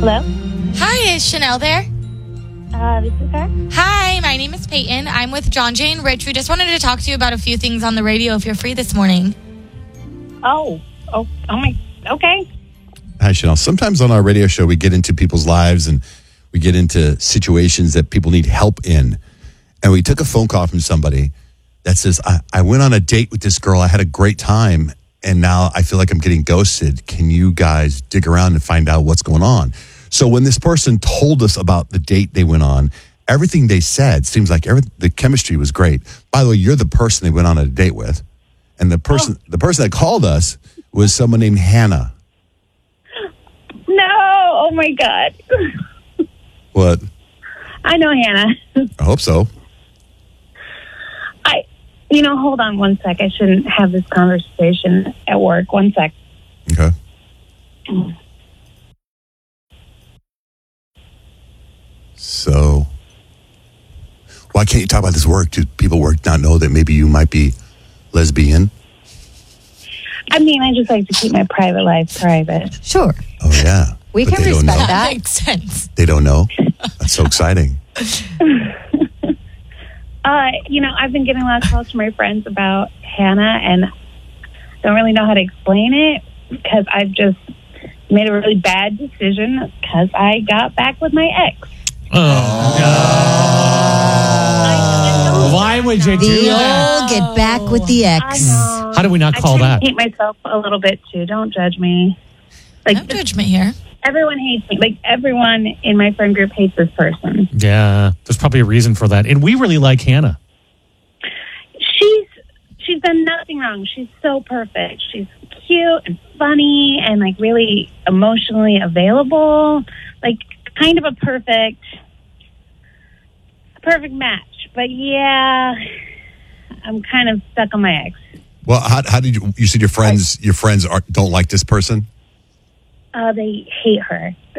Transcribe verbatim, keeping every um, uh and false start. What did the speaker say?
Hello? Hi, is Chanel there? Uh, this is her. Hi, my name is Peyton. I'm with John Jane Rich. We just wanted to talk to you about a few things on the radio if you're free this morning. Oh, oh, oh my, okay. Hi, Chanel. Sometimes on our radio show, we get into people's lives and we get into situations that people need help in. And we took a phone call from somebody that says, I, I went on a date with this girl. I had a great time. And now I feel like I'm getting ghosted. Can you guys dig around and find out what's going on? So when this person told us about the date they went on, everything they said seems like every, the chemistry was great. By the way, you're the person they went on a date with. And the person, oh. the person that called us was someone named Hannah. No, oh my God. What? I know Hannah. I hope so. I, you know, hold on one sec. I shouldn't have this conversation at work. One sec. Okay. So, why can't you talk about this work? Do people work not know that maybe you might be lesbian? I mean, I just like to keep my private life private. Sure. Oh, yeah. We But can they don't respect know. that. That makes sense. They don't know. That's so exciting. Uh, you know, I've been getting a lot of calls from my friends about Hannah, and don't really know how to explain it because I've just made a really bad decision because I got back with my ex. Oh, no. Why would you do The that? old get back with the I ex. know. How do we not call I try that? to hate myself a little bit too. Don't judge me. Like No judgment here. everyone hates me. Like everyone in my friend group hates this person. Yeah, there's probably a reason for that. And we really like Hannah. She's she's done nothing wrong. She's so perfect. She's cute and funny and like really emotionally available. Like kind of a perfect a perfect match. But yeah, I'm kind of stuck on my ex. Well, how, how did you, you said your friends, your friends are, don't like this person? Uh, they hate her.